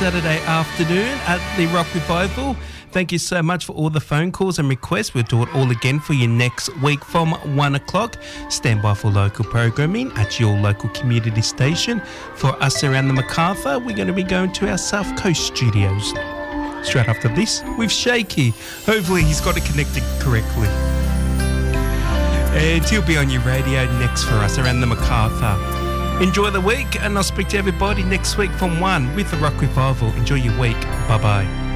Saturday afternoon at the Rock Revival. Thank you so much for all the phone calls and requests. We'll do it all again for you next week from 1 o'clock. Stand by for local programming at your local community station. For us around the Macarthur, we're going to be going to our South Coast studios. Straight after this, with Shaky. Hopefully he's got it connected correctly. And he'll be on your radio next for us around the Macarthur. Enjoy the week, and I'll speak to everybody next week from 1 with the Rock Revival. Enjoy your week. Bye-bye.